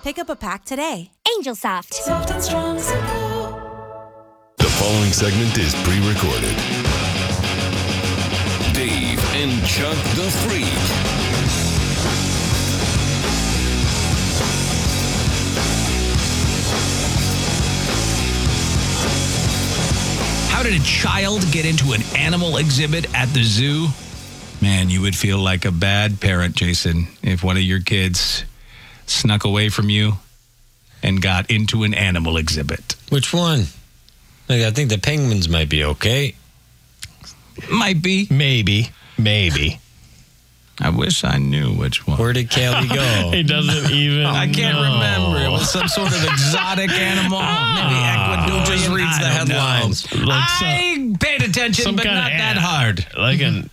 Pick up a pack today. Angel Soft. Soft and strong, simple. The following segment is pre-recorded. Dave and Chuck the Freak. How did a child get into an animal exhibit at the zoo? Man, you would feel like a bad parent, Jason, if one of your kids snuck away from you and got into an animal exhibit. Which one? Like, I think the penguins might be okay. Might be. Maybe. I wish I knew which one. Where did Callie go? He doesn't even I can't know. remember. It was some sort of exotic animal. Maybe Ecuadorian. Just reads the headlines. I paid attention, but not that hard. Like an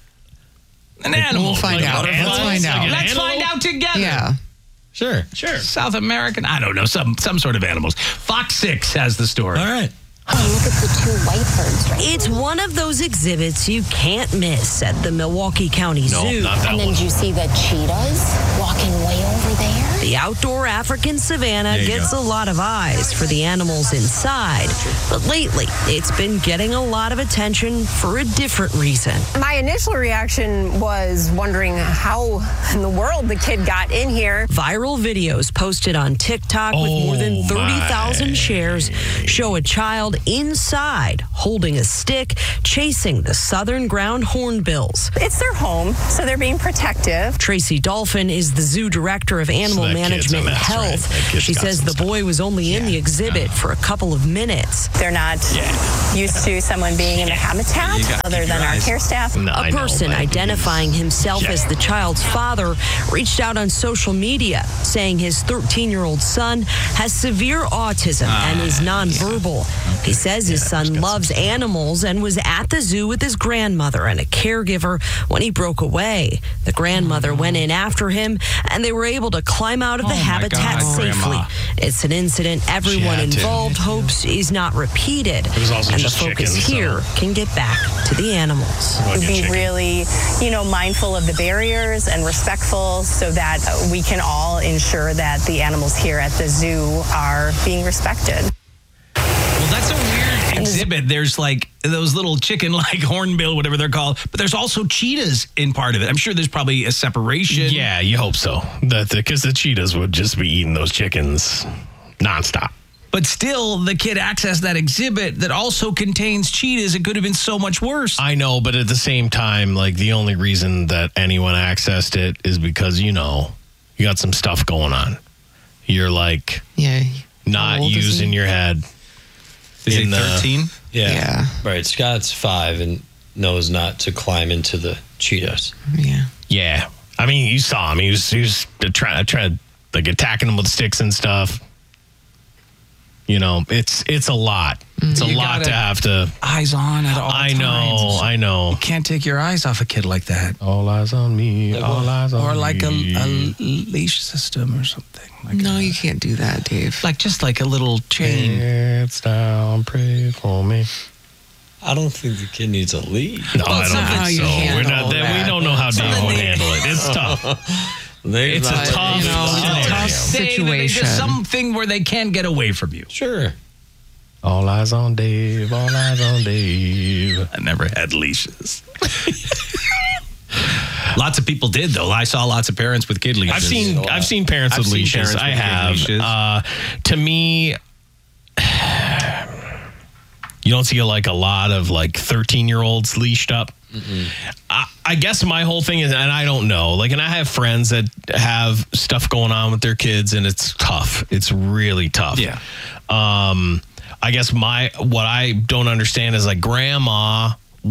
animal. We'll find out. Let's find out. Let's find out together. Yeah. Sure. South American? I don't know. Some sort of animals. Fox 6 has the story. All right. Oh, look at the two white birds right It's one of those exhibits you can't miss at the Milwaukee County Zoo. Not that And then one. did you see the cheetahs walking way over there? The outdoor African savanna There you gets go. a lot of eyes for the animals inside. But lately, it's been getting a lot of attention for a different reason. My initial reaction was wondering how in the world the kid got in here. Viral videos posted on TikTok with more than 30,000 shares show a child inside holding a stick chasing the southern ground hornbills. It's their home, so they're being protective. Tracy Dolphin is the zoo director of animal that kid's a management and mess, right? health. That kid's She got says some the boy was only in the exhibit for a couple of minutes. They're not used to someone being in the habitat You gotta other keep than your our eyes- care staff. No, I A know, person but identifying himself as the child's father reached out on social media saying his 13-year-old son has severe autism and is nonverbal. He says his son loves animals and was at the zoo with his grandmother and a caregiver when he broke away. The grandmother went in after him and they were able to climb out of the Oh, my habitat God, safely. Grandma. It's an incident everyone had to. involved hopes is not repeated. was also and the just focus chickens, here so- can get back to the animals. Be really, mindful of the barriers and respectful so that we can all ensure that the animals here at the zoo are being respected. Well, that's a weird exhibit. There's like those little chicken-like hornbill, whatever they're called, but there's also cheetahs in part of it. I'm sure there's probably a separation. Yeah, you hope so. Because the cheetahs would just be eating those chickens nonstop. But still, the kid accessed that exhibit that also contains cheetahs. It could have been so much worse. I know, but at the same time, like the only reason that anyone accessed it is because, you got some stuff going on. You're like Yeah. not How old is using he? your head. Is he in the- 13? Yeah. Right. Scott's 5 and knows not to climb into the cheetahs. Yeah. Yeah. I mean, you saw him. He was trying like attacking them with sticks and stuff. It's a lot. It's a You lot gotta- to have to. Eyes on at all I times. know. You can't take your eyes off a kid like that. All eyes on me. All eyes on Or like a me. leash system or something. No, you can't do that, Dave. Just like a little chain. It's down, pray for me. I don't think the kid needs a lead. No, Well, I it's don't not how think you so. We're handle not that. We that. don't know how Dave Something would they- handle it. It's tough. It's a tough. it's a tough Say that it's situation. just something where they can't get away from you. Sure. All eyes on Dave. All eyes on Dave. I never had leashes. Lots of people did, though. I saw lots of parents with kid leashes. I've seen parents I've with seen leashes. parents I with kid have. leashes. To me, you don't see a lot of 13-year-olds leashed up. I guess my whole thing is, and I don't know, and I have friends that have stuff going on with their kids, and it's tough. It's really tough. Yeah. I guess what I don't understand is grandma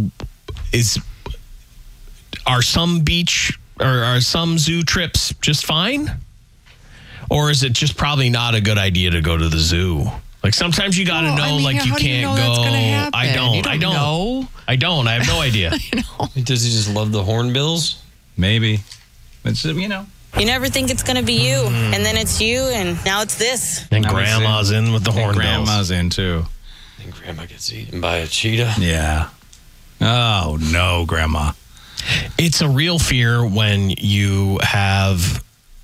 are some beach or are some zoo trips just fine? Or is it just probably not a good idea to go to the zoo? Sometimes you got to know, you how do can't you know go. that's gonna happen? I don't. You don't know. I don't. I have no idea. Does he just love the hornbills? Maybe. It's, You never think it's going to be you, and then it's you, and now it's this. And Now grandma's in with the hornbills. Grandma's in, too. And grandma gets eaten by a cheetah. Yeah. Oh, no, Grandma. It's a real fear when you have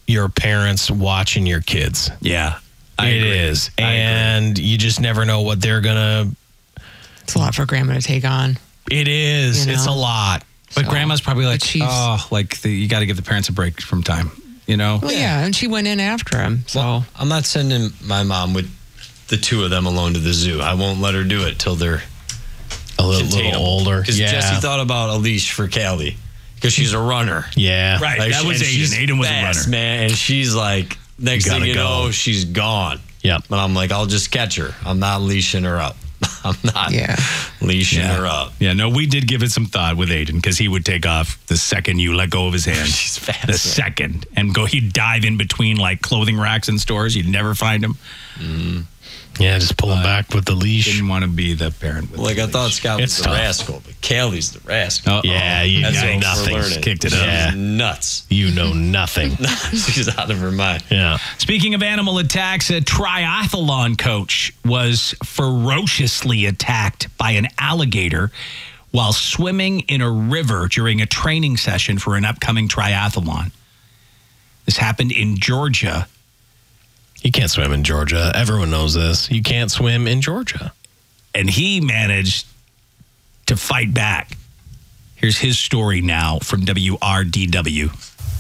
your parents watching your kids. Yeah. It is. And you just never know what they're going to. It's a lot for grandma to take on. It is. You know? It's a lot. But So, grandma's probably like, the Chiefs- you got to give the parents a break from time, you know? Well, yeah, and she went in after him. So Well, I'm not sending my mom with the two of them alone to the zoo. I won't let her do it till they're a little older. Because Yeah. Jesse thought about a leash for Callie because she's a runner. Yeah. Right. Like, that was and she's Aiden. Aiden was fast, a runner. man. And she's like, next You thing gotta you go. know, she's gone. Yep. But I'm like, I'll just catch her. I'm not leashing her up. I'm not leashing her up. Yeah, no, we did give it some thought with Aiden because he would take off the second you let go of his hand. She's fast. The second. And he'd dive in between like clothing racks in stores. You'd never find him. Yeah, just pull them back with the leash. Didn't want to be the parent with Like, the I thought leash. Scott was It's the tough. rascal, but Callie's the rascal. Yeah, you That's got what nothing. we're learning. Kicked it up. Yeah. She's nuts. You know nothing. She's out of her mind. Yeah. Speaking of animal attacks, a triathlon coach was ferociously attacked by an alligator while swimming in a river during a training session for an upcoming triathlon. This happened in Georgia. You can't swim in Georgia. Everyone knows this. You can't swim in Georgia. And he managed to fight back. Here's his story now from WRDW.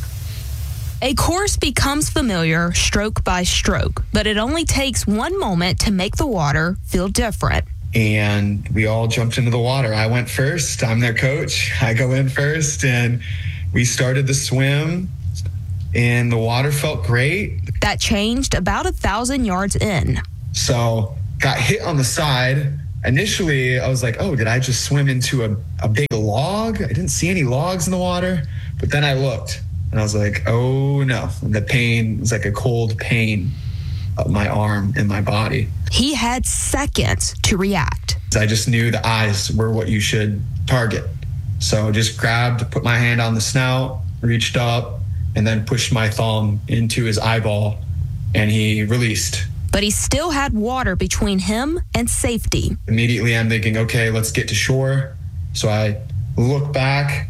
A course becomes familiar stroke by stroke, but it only takes one moment to make the water feel different. And we all jumped into the water. I went first. I'm their coach. I go in first, and we started the swim, and the water felt great. That changed about 1,000 yards in. So got hit on the side. Initially, I was like, oh, did I just swim into a big log? I didn't see any logs in the water. But then I looked, and I was like, oh, no. And the pain was like a cold pain up my arm and my body. He had seconds to react. I just knew the eyes were what you should target. So just grabbed, put my hand on the snout, reached up, and then pushed my thumb into his eyeball, and he released. But he still had water between him and safety. Immediately, I'm thinking, okay, let's get to shore. So I look back,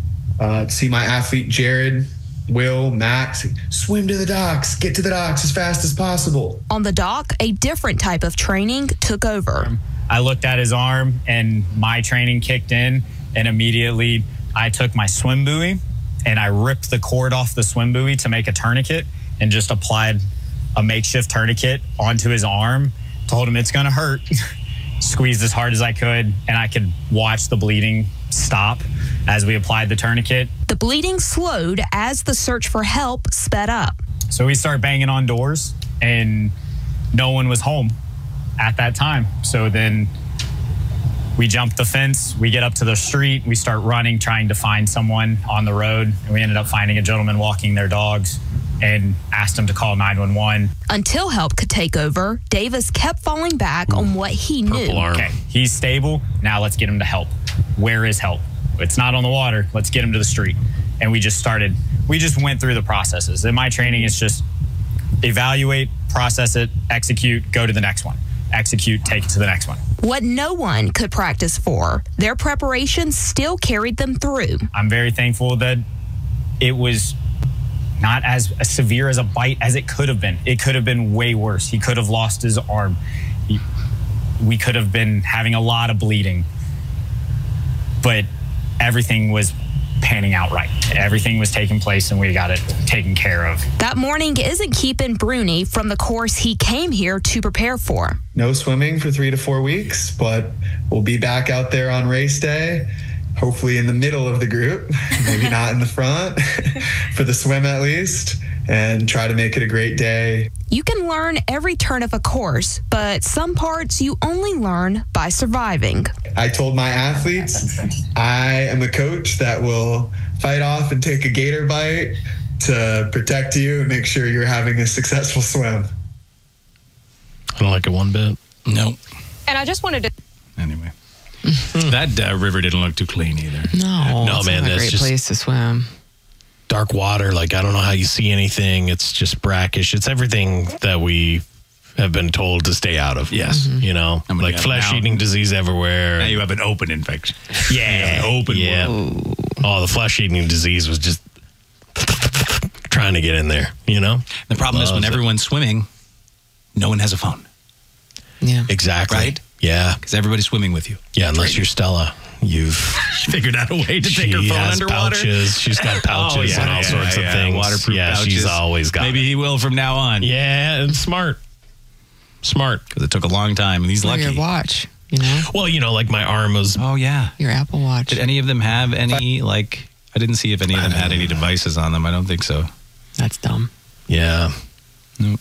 see my athlete, Jared, Will, Max, swim to the docks, get to the docks as fast as possible. On the dock, a different type of training took over. I looked at his arm and my training kicked in, and immediately I took my swim buoy and I ripped the cord off the swim buoy to make a tourniquet and just applied a makeshift tourniquet onto his arm, told him it's gonna hurt, squeezed as hard as I could, and I could watch the bleeding stop as we applied the tourniquet. The bleeding slowed as the search for help sped up. So we start banging on doors and no one was home at that time. So then we jump the fence, we get up to the street, we start running, trying to find someone on the road. And we ended up finding a gentleman walking their dogs and asked him to call 911. Until help could take over, Davis kept falling back on what he knew. Okay, he's stable. Now let's get him to help. Where is help? It's not on the water. Let's get him to the street. And we just went through the processes. And my training is just evaluate, process it, execute, go to the next one. Execute, take it to the next one. What no one could practice for, their preparation still carried them through. I'm very thankful that it was not as severe as a bite as it could have been. It could have been way worse. He could have lost his arm. We could have been having a lot of bleeding. But everything was panning out right. Everything was taking place and we got it taken care of. That morning isn't keeping Bruni from the course he came here to prepare for. No swimming for 3 to 4 weeks, but we'll be back out there on race day, hopefully in the middle of the group, maybe not in the front, for the swim at least, and try to make it a great day. You can learn every turn of a course, but some parts you only learn by surviving. I told my athletes I am a coach that will fight off and take a gator bite to protect you and make sure you're having a successful swim. I don't like it one bit. Nope. And I just wanted to... Anyway. That river didn't look too clean either. No, it's man, not a that's great just place to swim. dark water. Like, I don't know how you see anything. It's just brackish. It's everything that we have been told to stay out of. Yes. You know, I mean, like yeah, flesh-eating disease everywhere. Now you have an open infection. Yeah. Open yeah. wound. Oh, the flesh-eating disease was just trying to get in there, you know? The problem is when Loves it. everyone's swimming, no one has a phone. Yeah. Exactly. Right? Yeah. Because everybody's swimming with you. Yeah, unless you're Stella. You've figured out a way to take her she phone has underwater. pouches. She's got pouches and all sorts of things. Waterproof yeah, pouches. she's always got Maybe it. he will from now on. Yeah, it's smart. Smart. Because it took a long time, and he's Or lucky. your watch, you know? Well, you know, like my arm was... Oh, yeah. Your Apple Watch. Did any of them have any, like... I didn't see if any of them had any devices on them. I don't think so. That's dumb. Yeah. Nope.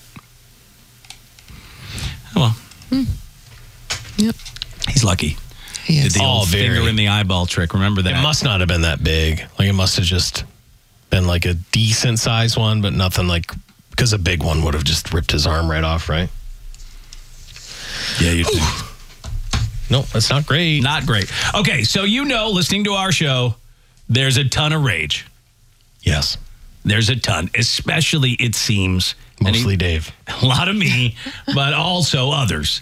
Oh, well. Yep. He's lucky. He Did is. the old finger in the eyeball trick. Remember that? It must not have been that big. Like, it must have just been like a decent sized one, but nothing like... Because a big one would have just ripped his arm right off, right? Yeah, you do. No, that's not great. Not great. Okay, so listening to our show, there's a ton of rage. Yes. There's a ton, especially, it seems... Mostly Dave. A lot of me, but also others.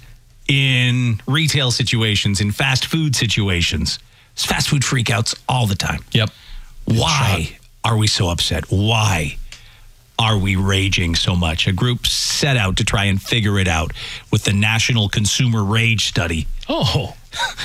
In retail situations, in fast food situations. It's fast food freakouts all the time. Yep. Why are we so upset? Why are we raging so much? A group set out to try and figure it out with the National Consumer Rage Study. Oh.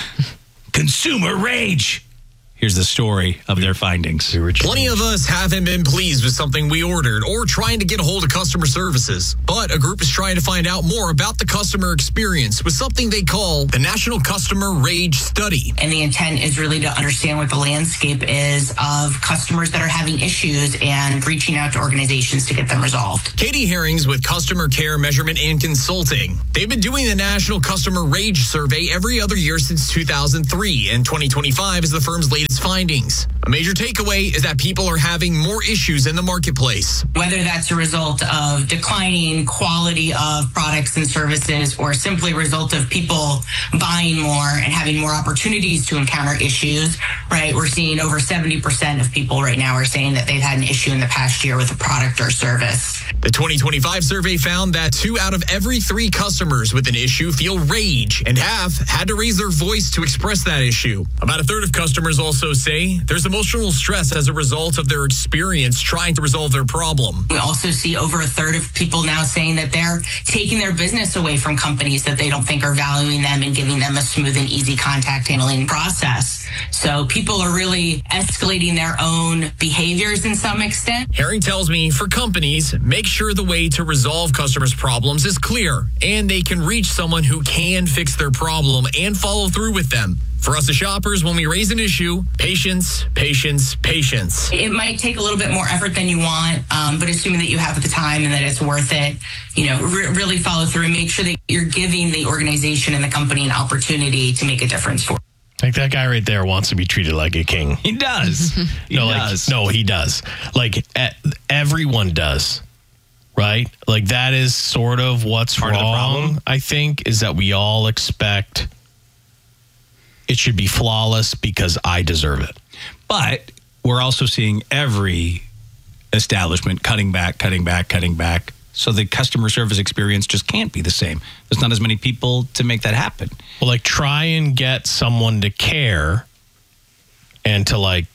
Consumer rage. Here's the story of their findings. Plenty of us haven't been pleased with something we ordered or trying to get a hold of customer services. But a group is trying to find out more about the customer experience with something they call the National Customer Rage Study. And the intent is really to understand what the landscape is of customers that are having issues and reaching out to organizations to get them resolved. Katie Herrings with Customer Care Measurement and Consulting. They've been doing the National Customer Rage Survey every other year since 2003, and 2025 is the firm's latest findings. A major takeaway is that people are having more issues in the marketplace. Whether that's a result of declining quality of products and services or simply a result of people buying more and having more opportunities to encounter issues, right? We're seeing over 70% of people right now are saying that they've had an issue in the past year with a product or service. The 2025 survey found that 2 out of every 3 customers with an issue feel rage, and half had to raise their voice to express that issue. About a third of customers also say there's emotional stress as a result of their experience trying to resolve their problem. We also see over a third of people now saying that they're taking their business away from companies that they don't think are valuing them and giving them a smooth and easy contact handling process. So people are really escalating their own behaviors in some extent. Herring tells me for companies, make sure the way to resolve customers' problems is clear and they can reach someone who can fix their problem and follow through with them. For us as shoppers, when we raise an issue, patience, patience, patience. It might take a little bit more effort than you want, but assuming that you have the time and that it's worth it, really follow through and make sure that you're giving the organization and the company an opportunity to make a difference for. Like that guy right there wants to be treated like a king. He does. He does. Like everyone does. Right? Like that is sort of what's Part of the wrong, problem. I think, is that we all expect it should be flawless because I deserve it. But we're also seeing every establishment cutting back. So the customer service experience just can't be the same. There's not as many people to make that happen. Well, like try and get someone to care and to like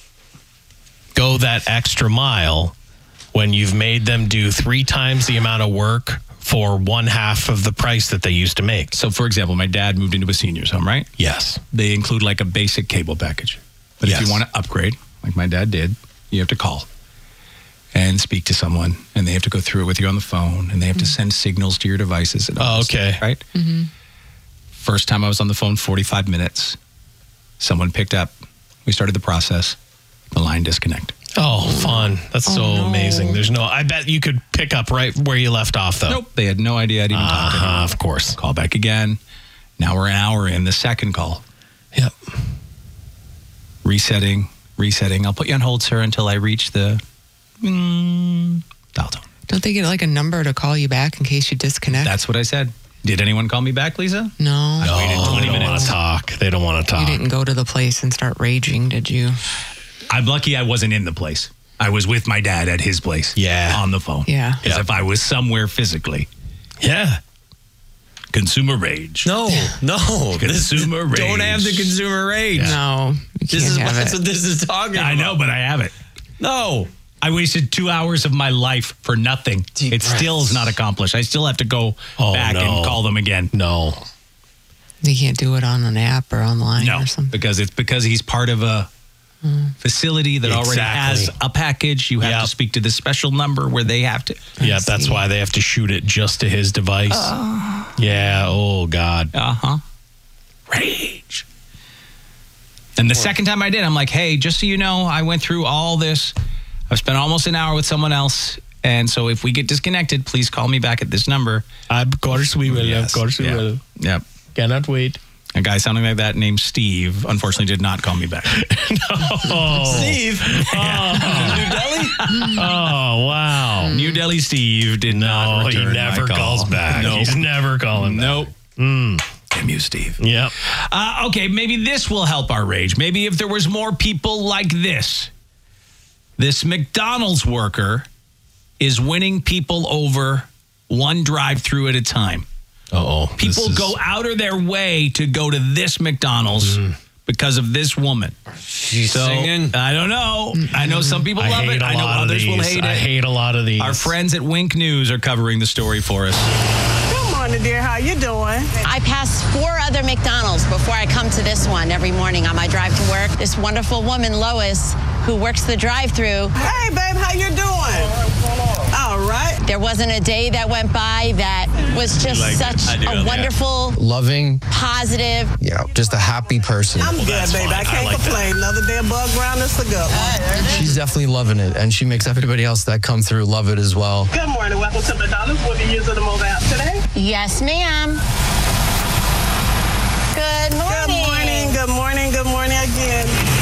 go that extra mile when you've made them do 3 times the amount of work for 1/2 of the price that they used to make. So, for example, my dad moved into a senior's home, right? Yes. They include like a basic cable package. But if you want to upgrade, like my dad did, you have to call and speak to someone, and they have to go through it with you on the phone, and they have to send signals to your devices. And all this stuff, right? Mm-hmm. First time I was on the phone, 45 minutes. Someone picked up. We started the process. The line disconnected. Oh, fun. That's so amazing. I bet you could pick up right where you left off, though. Nope. They had no idea I'd even talked to anyone. Of course. Call back again. Now we're an hour in, the second call. Yep. Resetting. I'll put you on hold, sir, until I reach the dial tone. Don't they get like a number to call you back in case you disconnect? That's what I said. Did anyone call me back, Lisa? No. I waited 20 They don't minutes. want to talk. They don't want to talk. You didn't go to the place and start raging, did you? I'm lucky I wasn't in the place. I was with my dad at his place. Yeah. On the phone. Yeah. Because if I was somewhere physically. Yeah. Consumer rage. No. Consumer rage. Don't have the consumer rage. No. You This can't is have that's it. what this is talking about. I know, but I have it. No. I wasted 2 hours of my life for nothing. It still is not accomplished. I still have to go back and call them again. No. You can't do it on an app or online or something. because he's part of a facility that already has a package. You have to speak to this special number where they have to. Yeah, that's why they have to shoot it just to his device. Yeah. Oh, God. Rage. And the second time I did, I'm like, hey, just so you know, I went through all this. I've spent almost an hour with someone else. And so if we get disconnected, please call me back at this number. Of course we will. Of course we will. Yep. Cannot wait. A guy sounding like that named Steve, unfortunately, did not call me back. No. Steve? New Delhi? Oh, wow. New Delhi Steve did not return he never my call. calls back. Nope. He's never calling back. Nope. Damn you, Steve. Yep. Okay, maybe this will help our rage. Maybe if there was more people like this. This McDonald's worker is winning people over one drive-through at a time. People go out of their way to go to this McDonald's because of this woman. She's singing? I don't know. I know some people love it. I know others will hate it. I hate a lot of these. Our friends at Wink News are covering the story for us. Good morning, dear. How you doing? I pass 4 other McDonald's before I come to this one every morning on my drive to work. This wonderful woman, Lois, who works the drive-through. Hey, babe, how you doing? All right. There wasn't a day that went by that was just such a wonderful, loving, positive. Yeah, just a happy person. I'm good, baby. I can't complain. Another day above ground is a good one. She's definitely loving it, and she makes everybody else that come through love it as well. Good morning. Welcome to McDonald's. Will be using the mobile app today? Yes, ma'am. Good morning. Good morning. Good morning. Good morning again.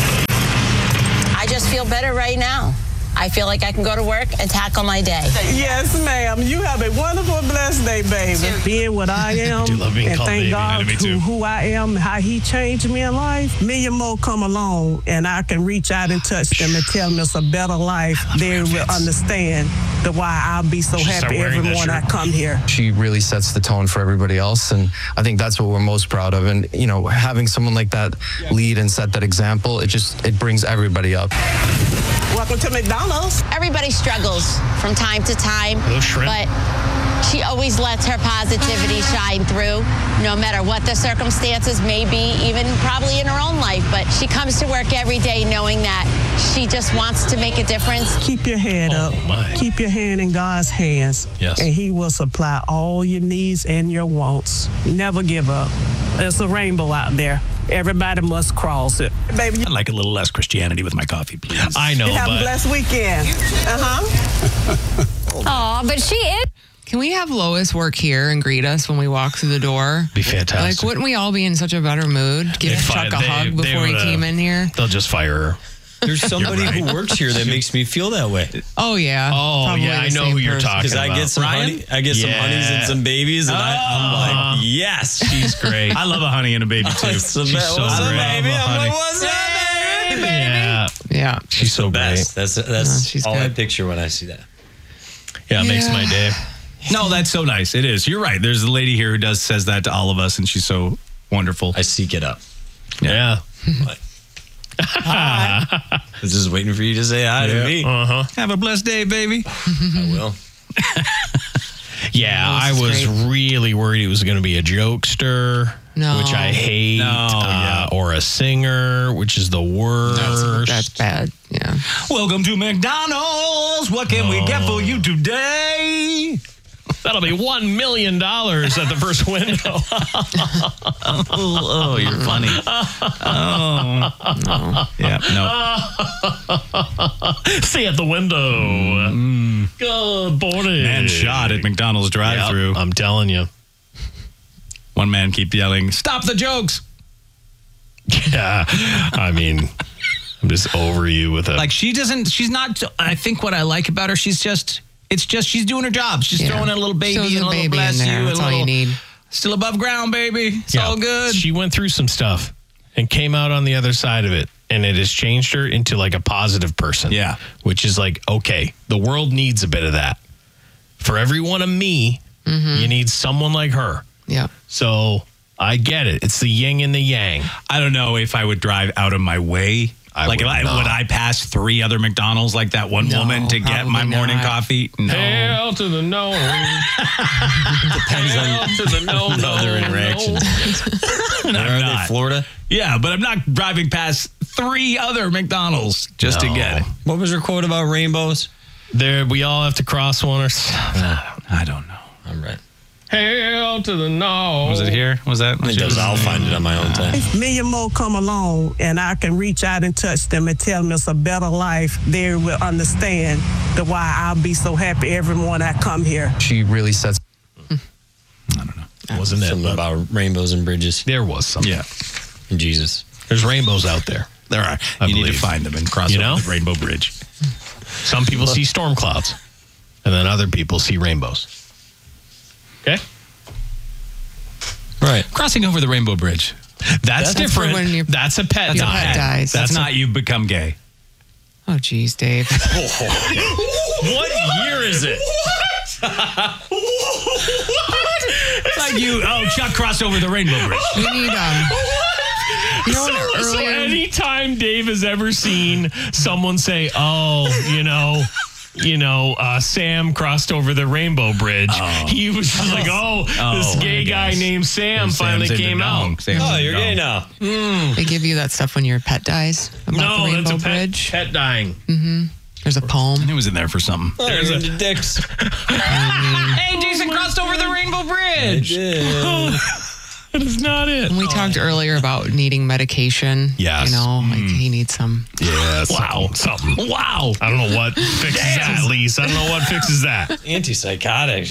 I just feel better right now. I feel like I can go to work and tackle my day. Yes, ma'am. You have a wonderful, blessed day, baby. Being what I am, do love being and called thank baby. God Me too. who I am, how he changed me in life. Million more come along, and I can reach out and touch them and tell them it's a better life. They will understand the why I'll be so happy every morning I come here. She really sets the tone for everybody else, and I think that's what we're most proud of. And, you know, having someone like that lead and set that example, it brings everybody up. Welcome to McDonald's. Everybody struggles from time to time, but she always lets her positivity shine through, no matter what the circumstances may be, even probably in her own life. But she comes to work every day knowing that she just wants to make a difference. Keep your head up. Keep your hand in God's hands. Yes. And he will supply all your needs and your wants. Never give up. There's a rainbow out there. Everybody must cross it. Baby, I'd like a little less Christianity with my coffee, please. I know, have a blessed weekend. Aw, but she is. Can we have Lois work here and greet us when we walk through the door? Be fantastic. Like, wouldn't we all be in such a better mood? Give Chuck a hug before he came in here. They'll just fire her. There's somebody who works here that makes me feel that way. Oh, yeah. Oh, Probably yeah. I the know same who you're person. talking Because about. I get some honey, some honeys and some babies, and I'm like, yes, she's great. I love a honey and a baby, too. She's so She's so what's up, great. baby? I'm Honey. like, what's up, baby? Yeah. Yeah. She's so Best. great. That's she's all I good. picture when I see that. Yeah, it makes my day. No, that's so nice. It is. You're right. There's a lady here who says that to all of us, and she's so wonderful. I seek it up. Yeah. I was just waiting for you to say hi to me. Have a blessed day, baby. I will. Yeah, I was really worried it was going to be a jokester, No. which I hate, or a singer, which is the worst. That's bad. Yeah. Welcome to McDonald's. What can we get for you today? That'll be $1 million at the first window. Oh, you're funny. Oh. Yeah, no. See you at the window. Good morning. Man shot at McDonald's drive-thru. Yep, I'm telling you. One man keep yelling, "Stop the jokes!" Yeah, I mean, I'm just over you with it. Like she's not. I think what I like about her, she's doing her job. She's throwing in a little baby Shows and a the little baby bless in there. you. That's and a all you little, need. Still above ground, baby. It's all good. She went through some stuff and came out on the other side of it. And it has changed her into like a positive person. Yeah. Which is like, okay, the world needs a bit of that. For every one of me, you need someone like her. Yeah. So I get it. It's the yin and the yang. I don't know if I would drive out of my way. Would I pass 3 other McDonald's like that one woman to get my morning coffee? No. Hell to the no. Depends on to the no. other interactions. And Where I'm are not. they, Florida? Yeah, but I'm not driving past 3 other McDonald's just to get it. What was your quote about rainbows? We all have to cross one or I don't know. I'm right. Hell to the no. Was it here? Was that? I'll find it on my own time. If million more come along and I can reach out and touch them and tell them it's a better life, they will understand why I'll be so happy every morning I come here. She really sets. Wasn't it? Something about rainbows and bridges. There was something. Yeah. And Jesus. There's rainbows out there. There are. You need to find them and cross over the Rainbow Bridge. Some people see storm clouds, and then other people see rainbows. Okay? Right. Crossing over the Rainbow Bridge. That's different. when your That's a pet your die. pet dies. That's not you become gay. Oh, geez, Dave. What year is it? It's like you. Oh, Chuck crossed over the Rainbow Bridge. We need So anytime Dave has ever seen someone say, Sam crossed over the Rainbow Bridge, he was just like, this gay guy named Sam finally came out. You're gay now. They give you that stuff when your pet dies about the Rainbow that's a Bridge. pet dying. There's a poem. It was in there for something. There's a dicks. Hey, Jason crossed over the Rainbow Bridge. That is not it. And we talked earlier about needing medication. Yes. He needs some. Yeah. Something. Wow. I don't know what fixes that, Lise. I don't know what fixes that. Antipsychotics.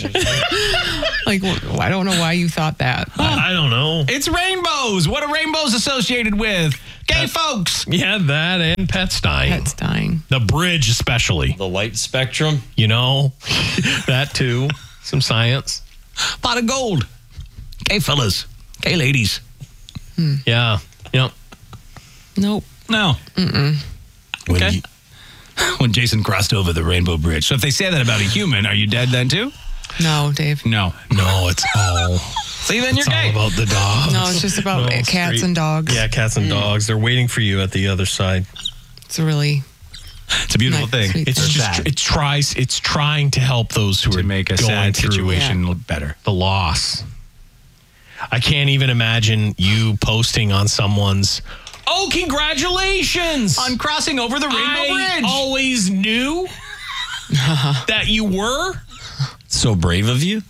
I don't know why you thought that. I don't know. It's rainbows. What are rainbows associated with? Gay folks. Yeah, that and pets dying. Pets dying. The bridge, especially. The light spectrum. That too. Some science. Pot of gold. Gay fellas. Gay ladies. Yeah. Yep. Nope. No. Mm-mm. Okay. When Jason crossed over the Rainbow Bridge. So if they say that about a human, are you dead then too? No, Dave. No. No, it's all. See, then you're gay. All about the dogs. No, it's just about cats and dogs. Yeah, cats and dogs. They're waiting for you at the other side. It's a really. It's a beautiful thing. It's just it's trying to help those who are make a going sad through situation look better. The loss. I can't even imagine you posting on someone's. Oh, congratulations on crossing over the Rainbow Bridge. Always knew that you were. So brave of you.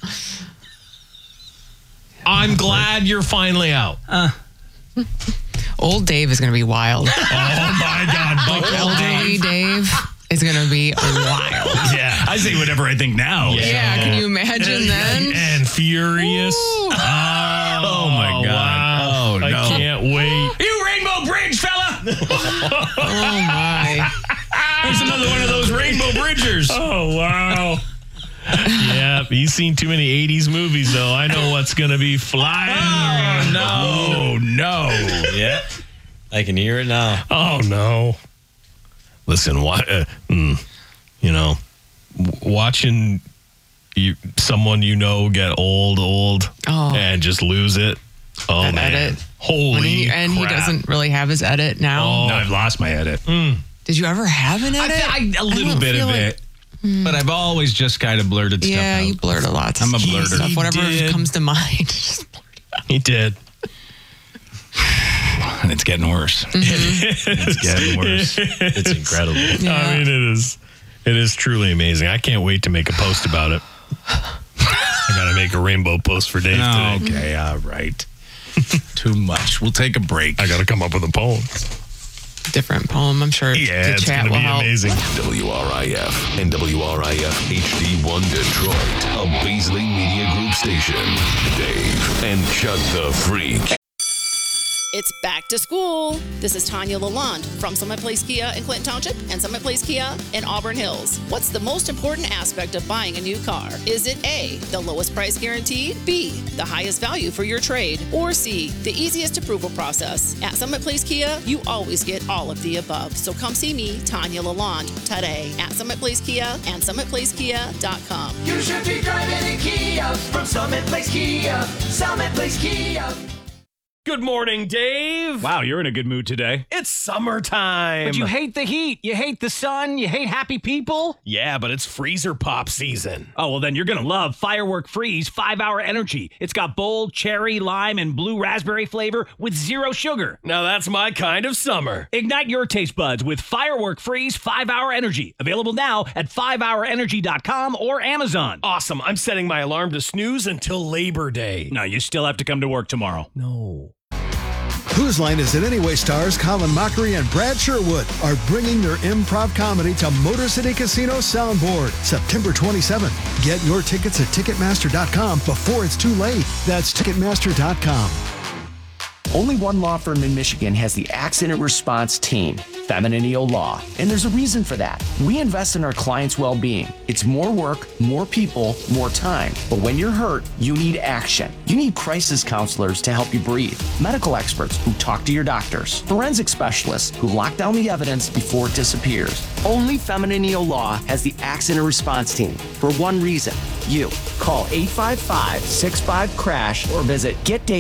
I'm glad you're finally out. Old Dave is going to be wild. Oh my God. Elderly Dave is going to be wild. Yeah. I say whatever I think now. Yeah, can you imagine then? And furious. Oh my God. Wow. Oh, no. I can't wait. You Rainbow Bridge, fella. Oh my. There's another one of those Rainbow Bridgers. Oh, wow. Yeah, you've seen too many 80s movies, though. I know what's going to be flying. Oh, no. Yeah. I can hear it now. Oh, no. Listen, watching someone get old and just lose it. Oh, That man. edit. Holy And he crap. doesn't really have his edit now. No, I've lost my edit. Did you ever have an edit? A little bit of it. But I've always just kind of blurted stuff out. Yeah, you blurt a lot. I'm a blurter. Stuff, whatever did. comes to mind. Just blurt it out. He did. And it's getting worse. It's getting worse. It's incredible. Yeah. I mean, it is truly amazing. I can't wait to make a post about it. I got to make a rainbow post for Dave today. Okay, all right. Too much. We'll take a break. I got to come up with a poem. Different poem. I'm sure Yeah, the it's chat going to will be help. amazing. WRIF and WRIF HD1 Detroit, a Beasley Media Group station. Dave and Chuck the Freak. It's back to school. This is Tanya Lalonde from Summit Place Kia in Clinton Township and Summit Place Kia in Auburn Hills. What's the most important aspect of buying a new car? Is it A, the lowest price guaranteed, B, the highest value for your trade, or C, the easiest approval process? At Summit Place Kia, you always get all of the above. So come see me, Tanya Lalonde, today at Summit Place Kia and SummitPlaceKia.com. You should be driving a Kia from Summit Place Kia. Summit Place Kia. Good morning, Dave. Wow, you're in a good mood today. It's summertime. But you hate the heat. You hate the sun. You hate happy people. Yeah, but it's freezer pop season. Oh, well, then you're going to love Firework Freeze 5-Hour Energy. It's got bold cherry, lime, and blue raspberry flavor with 0 sugar. Now that's my kind of summer. Ignite your taste buds with Firework Freeze 5-Hour Energy. Available now at 5hourenergy.com or Amazon. Awesome. I'm setting my alarm to snooze until Labor Day. No, you still have to come to work tomorrow. No. Whose Line Is It Anyway stars Colin Mockery and Brad Sherwood are bringing their improv comedy to Motor City Casino Soundboard September 27th. Get your tickets at Ticketmaster.com before it's too late. That's Ticketmaster.com. Only one law firm in Michigan has the accident response team, Feminine Law, and there's a reason for that. We invest in our clients' well-being. It's more work, more people, more time. But when you're hurt, you need action. You need crisis counselors to help you breathe, medical experts who talk to your doctors, forensic specialists who lock down the evidence before it disappears. Only Feminine Law has the accident response team for one reason. You. Call 855-65-CRASH or visit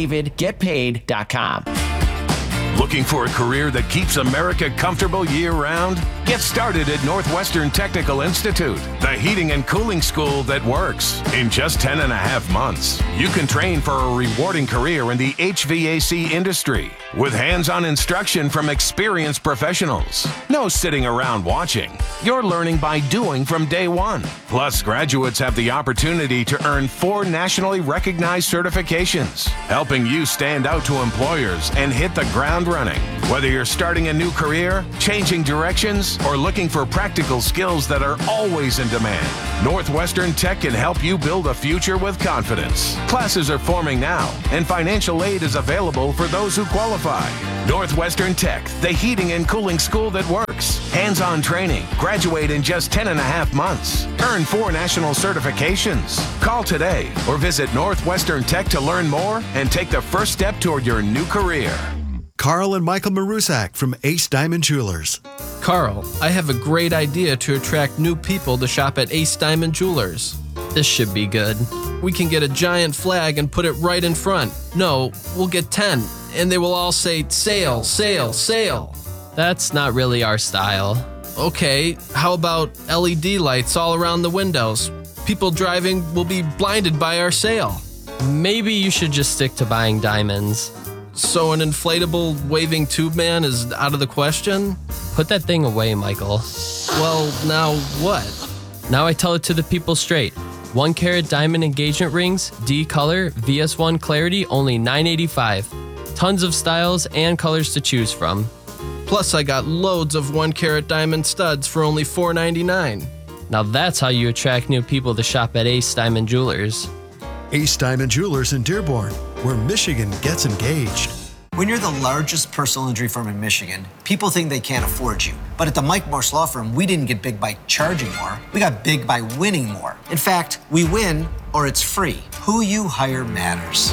getdavidgetpaid.com. Looking for a career that keeps America comfortable year-round? Get started at Northwestern Technical Institute, the heating and cooling school that works. In just 10.5 months, you can train for a rewarding career in the HVAC industry with hands-on instruction from experienced professionals. No sitting around watching. You're learning by doing from day one. Plus, graduates have the opportunity to earn 4 nationally recognized certifications, helping you stand out to employers and hit the ground running. Whether you're starting a new career, changing directions, or looking for practical skills that are always in demand, Northwestern Tech can help you build a future with confidence. Classes are forming now, and financial aid is available for those who qualify. Northwestern Tech, the heating and cooling school that works. Hands-on training. Graduate in just 10.5 months. Earn 4 national certifications. Call today or visit Northwestern Tech to learn more and take the first step toward your new career. Carl and Michael Marusak from Ace Diamond Jewelers. Carl, I have a great idea to attract new people to shop at Ace Diamond Jewelers. This should be good. We can get a giant flag and put it right in front. No, we'll get 10, and they will all say, sale, sale, sale. That's not really our style. Okay, how about LED lights all around the windows? People driving will be blinded by our sale. Maybe you should just stick to buying diamonds. So an inflatable waving tube man is out of the question? Put that thing away, Michael. Well, now what? Now I tell it to the people straight. 1 carat diamond engagement rings, D color, VS1 clarity, only $9.85. Tons of styles and colors to choose from. Plus I got loads of 1 carat diamond studs for only $4.99. Now that's how you attract new people to shop at Ace Diamond Jewelers. Ace Diamond Jewelers in Dearborn, where Michigan gets engaged. When you're the largest personal injury firm in Michigan, people think they can't afford you. But at the Mike Morse Law Firm, we didn't get big by charging more. We got big by winning more. In fact, we win or it's free. Who you hire matters.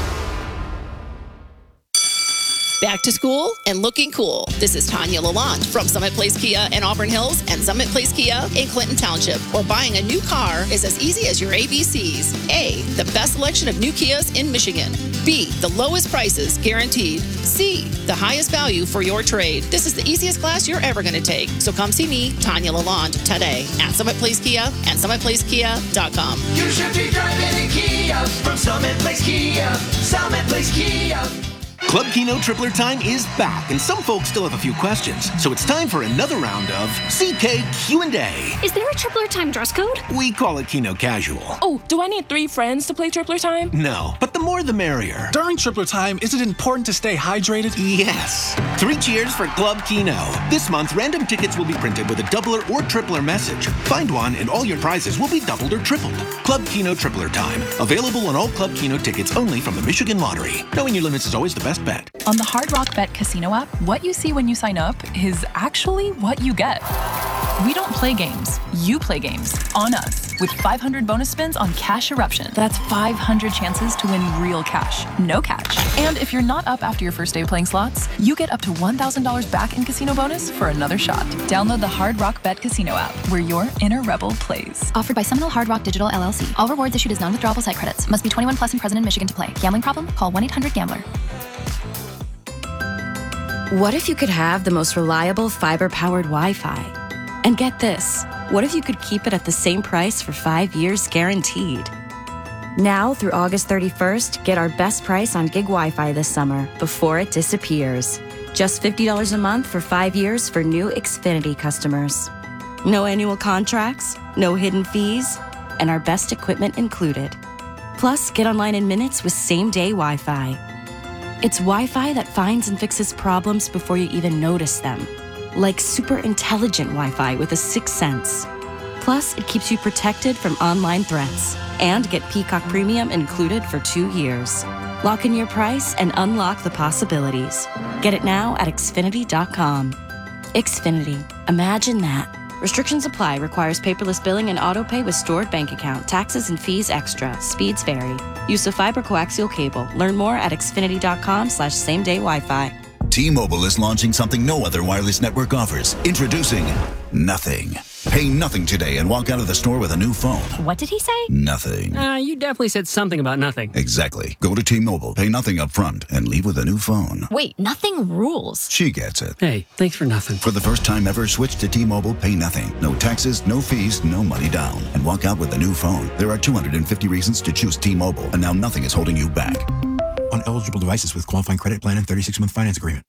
Back to school and looking cool. This is Tanya Lalonde from Summit Place Kia in Auburn Hills and Summit Place Kia in Clinton Township, where buying a new car is as easy as your ABCs. A, the best selection of new Kias in Michigan. B, the lowest prices guaranteed. C, the highest value for your trade. This is the easiest class you're ever going to take. So come see me, Tanya Lalonde, today at Summit Place Kia and SummitPlaceKia.com. You should be driving a Kia from Summit Place Kia. Summit Place Kia. Club Keno Tripler Time is back, and some folks still have a few questions. So it's time for another round of CK Q&A. Is there a Tripler Time dress code? We call it Keno Casual. Oh, do I need 3 friends to play Tripler Time? No, but the more the merrier. During Tripler Time, is it important to stay hydrated? Yes. 3 cheers for Club Keno. This month, random tickets will be printed with a doubler or tripler message. Find one, and all your prizes will be doubled or tripled. Club Keno Tripler Time. Available on all Club Keno tickets only from the Michigan Lottery. Knowing your limits is always the best bet. On the Hard Rock Bet Casino app, what you see when you sign up is actually what you get. We don't play games. You play games on us with 500 bonus spins on Cash Eruption. That's 500 chances to win real cash, no catch. And if you're not up after your first day of playing slots, you get up to $1,000 back in casino bonus for another shot. Download the Hard Rock Bet Casino app, where your inner rebel plays. Offered by Seminole Hard Rock Digital LLC. All rewards issued as non-withdrawable site credits. Must be 21 plus and present in Michigan to play. Gambling problem? Call 1-800-GAMBLER. What if you could have the most reliable fiber-powered Wi-Fi? And get this, what if you could keep it at the same price for 5 years guaranteed? Now through August 31st, get our best price on gig Wi-Fi this summer before it disappears. Just $50 a month for 5 years for new Xfinity customers. No annual contracts, no hidden fees, and our best equipment included. Plus, get online in minutes with same-day Wi-Fi. It's Wi-Fi that finds and fixes problems before you even notice them. Like super intelligent Wi-Fi with a 6th sense. Plus, it keeps you protected from online threats. And get Peacock Premium included for 2 years. Lock in your price and unlock the possibilities. Get it now at Xfinity.com. Xfinity. Imagine that. Restrictions apply. Requires paperless billing and autopay with stored bank account. Taxes and fees extra. Speeds vary. Use of fiber coaxial cable. Learn more at Xfinity.com/same-day Wi-Fi. T-Mobile is launching something no other wireless network offers. Introducing Nothing. Pay nothing today and walk out of the store with a new phone. What did he say? Nothing. You definitely said something about nothing. Exactly. Go to T-Mobile, pay nothing up front, and leave with a new phone. Wait, nothing rules. She gets it. Hey, thanks for nothing. For the first time ever, switch to T-Mobile, pay nothing. No taxes, no fees, no money down. And walk out with a new phone. There are 250 reasons to choose T-Mobile, and now nothing is holding you back. On eligible devices with qualifying credit plan and 36-month finance agreement.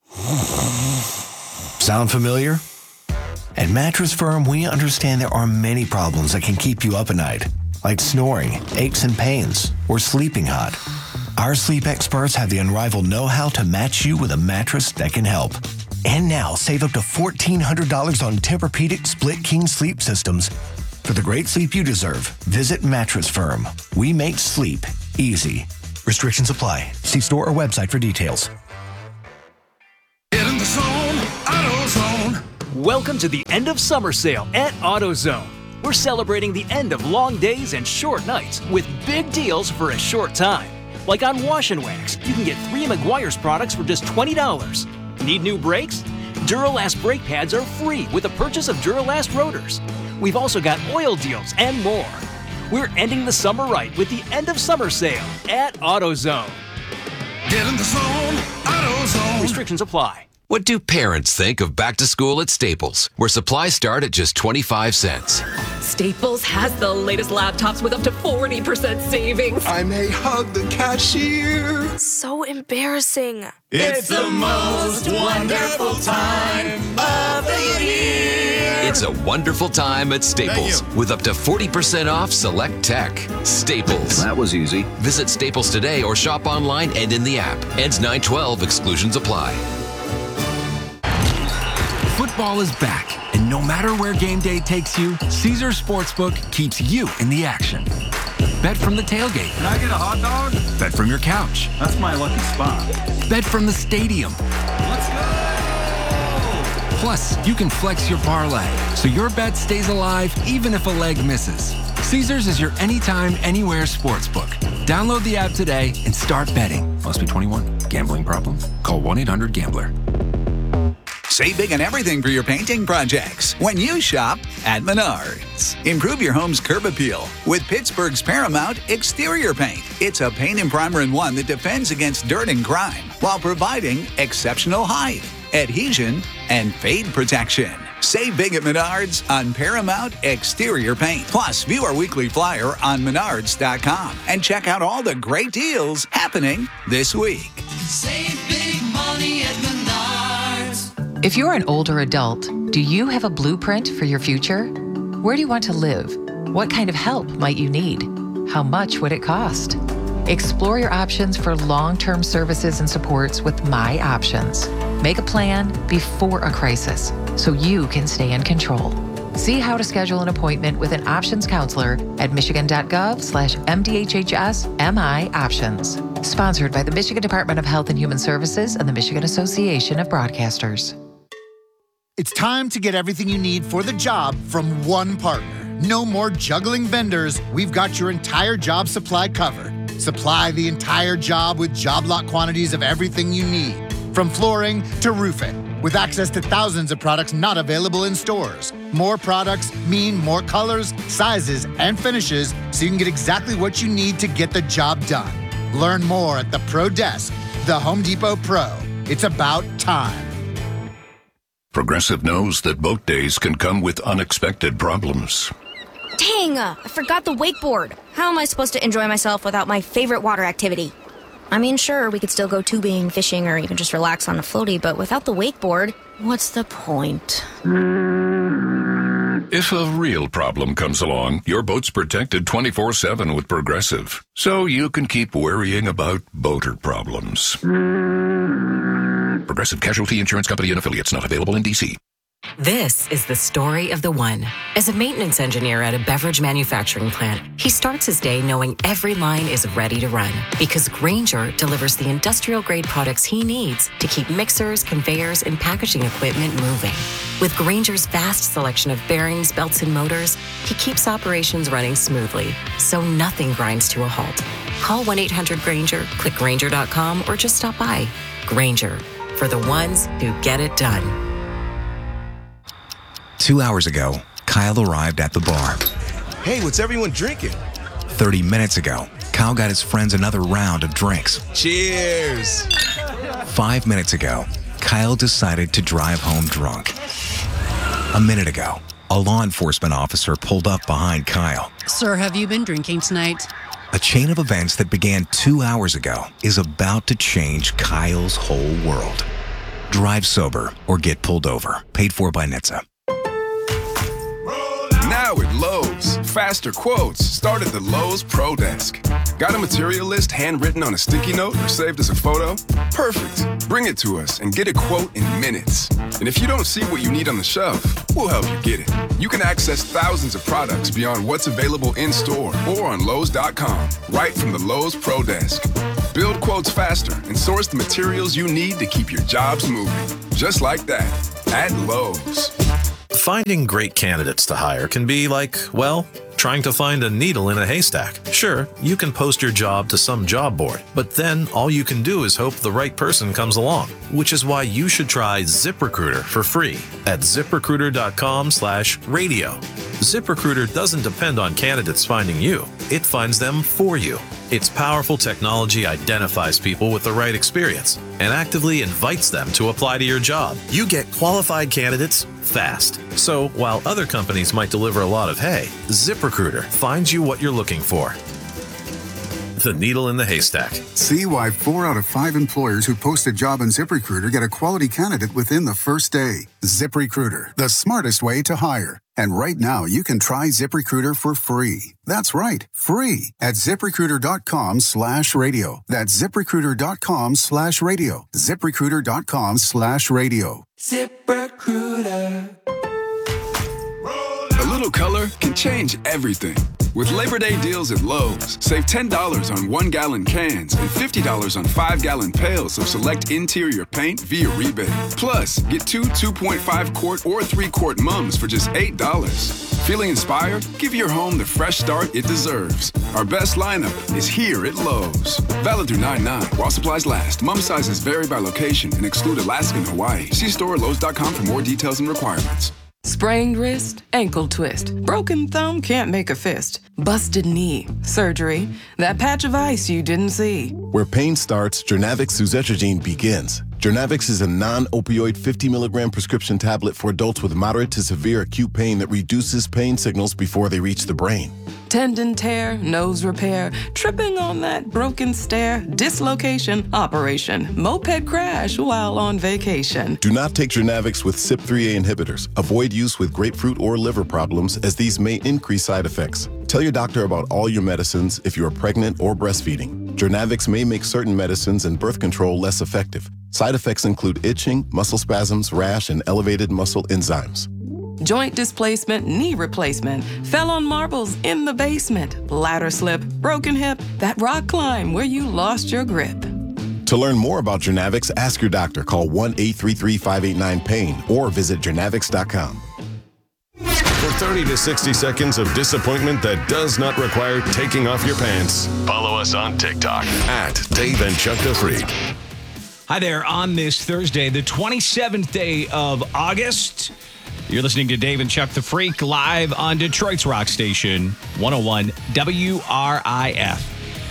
Sound familiar? At Mattress Firm, we understand there are many problems that can keep you up at night, like snoring, aches and pains, or sleeping hot. Our sleep experts have the unrivaled know-how to match you with a mattress that can help. And now, save up to $1,400 on Tempur-Pedic Split King sleep systems. For the great sleep you deserve, visit Mattress Firm. We make sleep easy. Restrictions apply. See store or website for details. Get in the zone, AutoZone. Welcome to the end of summer sale at AutoZone. We're celebrating the end of long days and short nights with big deals for a short time. Like on Wash and Wax, you can get 3 Meguiar's products for just $20. Need new brakes? Duralast brake pads are free with the purchase of Duralast rotors. We've also got oil deals and more. We're ending the summer right with the end of summer sale at AutoZone. Get in the zone, AutoZone. Restrictions apply. What do parents think of back to school at Staples, where supplies start at just 25 cents? Staples has the latest laptops with up to 40% savings. I may hug the cashier. So embarrassing. It's the most wonderful time of the year. It's a wonderful time at Staples with up to 40% off select tech. Staples. That was easy. Visit Staples today or shop online and in the app. Ends 9/12. Exclusions apply. Football is back, and no matter where game day takes you, Caesars Sportsbook keeps you in the action. Bet from the tailgate. Can I get a hot dog? Bet from your couch. That's my lucky spot. Bet from the stadium. Let's go! Plus, you can flex your parlay, so your bet stays alive even if a leg misses. Caesars is your anytime, anywhere sportsbook. Download the app today and start betting. Must be 21. Gambling problem? Call 1-800-GAMBLER. Save big on everything for your painting projects when you shop at Menards. Improve your home's curb appeal with Pittsburgh's Paramount Exterior Paint. It's a paint and primer in one that defends against dirt and grime while providing exceptional height, adhesion, and fade protection. Save big at Menards on Paramount Exterior Paint. Plus, view our weekly flyer on Menards.com and check out all the great deals happening this week. Save big money at Menards. If you're an older adult, do you have a blueprint for your future? Where do you want to live? What kind of help might you need? How much would it cost? Explore your options for long-term services and supports with My Options. Make a plan before a crisis so you can stay in control. See how to schedule an appointment with an options counselor at michigan.gov/MDHHS-MI Options. Sponsored by the Michigan Department of Health and Human Services and the Michigan Association of Broadcasters. It's time to get everything you need for the job from one partner. No more juggling vendors. We've got your entire job supply covered. Supply the entire job with job lot quantities of everything you need, from flooring to roofing, with access to thousands of products not available in stores. More products mean more colors, sizes, and finishes, so you can get exactly what you need to get the job done. Learn more at the Pro Desk, the Home Depot Pro. It's about time. Progressive knows that boat days can come with unexpected problems. Dang, I forgot the wakeboard. How am I supposed to enjoy myself without my favorite water activity? I mean, sure, we could still go tubing, fishing, or even just relax on a floaty, but without the wakeboard, what's the point? If a real problem comes along, your boat's protected 24/7 with Progressive, so you can keep worrying about boater problems. Progressive Casualty Insurance Company and Affiliates, not available in D.C. This is the story of the one. As a maintenance engineer at a beverage manufacturing plant, he starts his day knowing every line is ready to run because Grainger delivers the industrial-grade products he needs to keep mixers, conveyors, and packaging equipment moving. With Grainger's vast selection of bearings, belts, and motors, he keeps operations running smoothly, so nothing grinds to a halt. Call 1-800-GRAINGER, click Grainger.com, or just stop by. Grainger, for the ones who get it done. 2 hours ago, Kyle arrived at the bar. Hey, what's everyone drinking? 30 minutes ago, Kyle got his friends another round of drinks. Cheers! 5 minutes ago, Kyle decided to drive home drunk. A minute ago, a law enforcement officer pulled up behind Kyle. Sir, have you been drinking tonight? A chain of events that began 2 hours ago is about to change Kyle's whole world. Drive sober or get pulled over. Paid for by NHTSA. Now at Lowe's, faster quotes start at the Lowe's Pro Desk. Got a material list handwritten on a sticky note or saved as a photo? Perfect. Bring it to us and get a quote in minutes. And if you don't see what you need on the shelf, we'll help you get it. You can access thousands of products beyond what's available in-store or on Lowe's.com, right from the Lowe's Pro Desk. Build quotes faster and source the materials you need to keep your jobs moving. Just like that, at Lowe's. Finding great candidates to hire can be like, well, trying to find a needle in a haystack. Sure, you can post your job to some job board, but then all you can do is hope the right person comes along, which is why you should try ZipRecruiter for free at ZipRecruiter.com/radio. ZipRecruiter doesn't depend on candidates finding you. It finds them for you. Its powerful technology identifies people with the right experience and actively invites them to apply to your job. You get qualified candidates fast. So while other companies might deliver a lot of hay, ZipRecruiter finds you what you're looking for. The needle in the haystack. See why 4 out of 5 employers who post a job on ZipRecruiter get a quality candidate within the first day. ZipRecruiter, the smartest way to hire. And right now, you can try ZipRecruiter for free. That's right, free at ZipRecruiter.com/radio. That's ZipRecruiter.com/radio. ZipRecruiter.com/radio. ZipRecruiter. A little color can change everything. With Labor Day deals at Lowe's, save $10 on 1-gallon cans and $50 on 5-gallon pails of select interior paint via rebate. Plus, get 2 2.5-quart or 3-quart mums for just $8. Feeling inspired? Give your home the fresh start it deserves. Our best lineup is here at Lowe's. Valid through 9/9 while supplies last. Mum sizes vary by location and exclude Alaska and Hawaii. See store at Lowe's.com for more details and requirements. Sprained wrist, ankle twist, broken thumb can't make a fist, busted knee, surgery, that patch of ice you didn't see. Where pain starts, Jernavix suzetrigine begins. Jernavix is a non-opioid 50-milligram prescription tablet for adults with moderate to severe acute pain that reduces pain signals before they reach the brain. Tendon tear, nose repair, tripping on that broken stair, dislocation, operation, moped crash while on vacation. Do not take Jernavix with CYP3A inhibitors. Avoid use with grapefruit or liver problems as these may increase side effects. Tell your doctor about all your medicines if you are pregnant or breastfeeding. Jernavix may make certain medicines and birth control less effective. Side effects include itching, muscle spasms, rash, and elevated muscle enzymes. Joint displacement, knee replacement, fell on marbles in the basement, ladder slip, broken hip, that rock climb where you lost your grip. To learn more about Jernavix, ask your doctor. Call 1-833-589-PAIN or visit Jernavix.com. For 30 to 60 seconds of disappointment that does not require taking off your pants, follow us on TikTok at Dave and Chuck the Freak. Hi there. On this Thursday, the 27th day of August, you're listening to Dave and Chuck the Freak live on Detroit's rock station, 101 WRIF.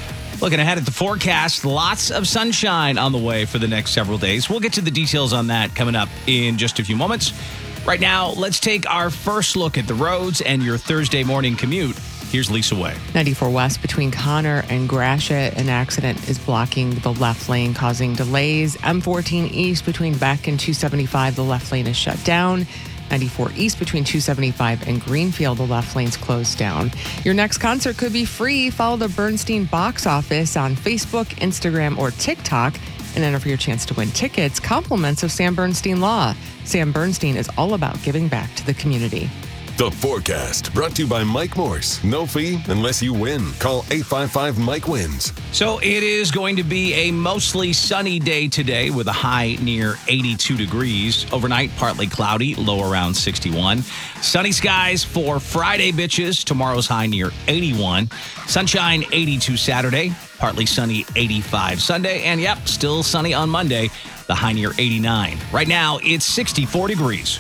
Looking ahead at the forecast, lots of sunshine on the way for the next several days. We'll get to the details on that coming up in just a few moments. Right now, let's take our first look at the roads and your Thursday morning commute. Here's Lisa Way. 94 West between Connor and Gratiot. An accident is blocking the left lane, causing delays. M14 East between Beck and 275, the left lane is shut down. 94 East between 275 and Greenfield, the left lane's closed down. Your next concert could be free. Follow the Bernstein Box Office on Facebook, Instagram, or TikTok and enter for your chance to win tickets, compliments of Sam Bernstein Law. Sam Bernstein is all about giving back to the community. The forecast brought to you by Mike Morse. No fee unless you win. Call 855-MIKE-WINS. So it is going to be a mostly sunny day today with a high near 82 degrees. Overnight, partly cloudy, low around 61. Sunny skies for Friday, bitches. Tomorrow's high near 81. Sunshine, 82 Saturday. Partly sunny, 85 Sunday. And yep, still sunny on Monday. The high near 89. Right now, it's 64 degrees.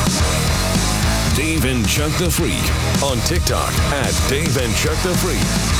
Dave and Chuck the Freak on TikTok at Dave and Chuck the Freak.